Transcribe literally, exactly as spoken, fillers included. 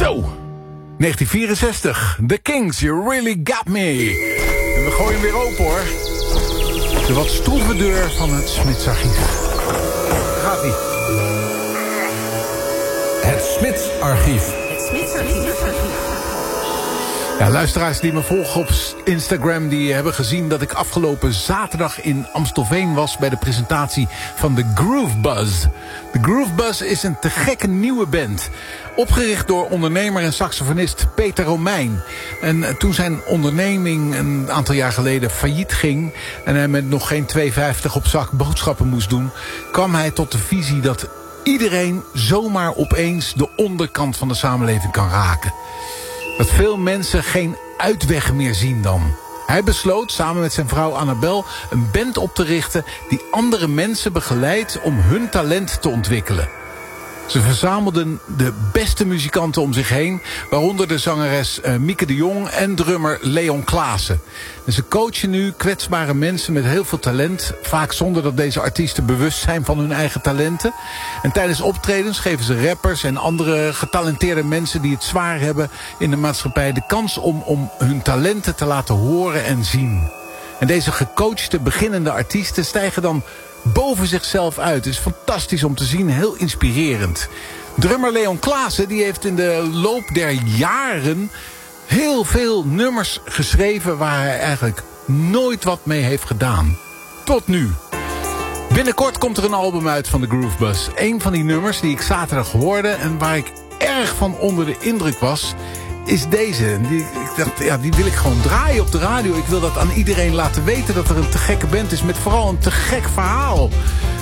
Zo, negentien vierenzestig. The Kings, You Really Got Me. En we gooien hem weer open, hoor. De wat stroeve deur van het Smitsarchief. Daar gaat ie. Het Smitsarchief. Het Smitsarchief. Ja, luisteraars die me volgen op Instagram, die hebben gezien dat ik afgelopen zaterdag in Amstelveen was bij de presentatie van de Groove Buzz. De Groove Buzz is een te gekke nieuwe band. Opgericht door ondernemer en saxofonist Peter Romein. En toen zijn onderneming een aantal jaar geleden failliet ging en hij met nog geen twee vijftig op zak boodschappen moest doen, kwam hij tot de visie dat iedereen zomaar opeens de onderkant van de samenleving kan raken. Dat veel mensen geen uitweg meer zien dan. Hij besloot samen met zijn vrouw Annabel een band op te richten die andere mensen begeleidt om hun talent te ontwikkelen. Ze verzamelden de beste muzikanten om zich heen, waaronder de zangeres uh, Mieke de Jong en drummer Leon Klaassen. En ze coachen nu kwetsbare mensen met heel veel talent, vaak zonder dat deze artiesten bewust zijn van hun eigen talenten. En tijdens optredens geven ze rappers en andere getalenteerde mensen die het zwaar hebben in de maatschappij de kans om, om hun talenten te laten horen en zien. En deze gecoachte beginnende artiesten stijgen dan boven zichzelf uit. Het is fantastisch om te zien, heel inspirerend. Drummer Leon Klaassen die heeft in de loop der jaren heel veel nummers geschreven waar hij eigenlijk nooit wat mee heeft gedaan. Tot nu. Binnenkort komt er een album uit van de Groove Buzz. Een van die nummers die ik zaterdag hoorde en waar ik erg van onder de indruk was, is deze. Die, ik dacht, ja, die wil ik gewoon draaien op de radio. Ik wil dat aan iedereen laten weten dat er een te gekke band is met vooral een te gek verhaal.